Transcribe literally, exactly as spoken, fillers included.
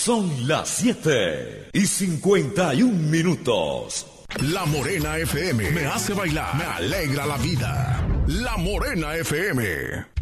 Son las siete y cincuenta y un minutos. La Morena F M me hace bailar, me alegra la vida. La Morena F M.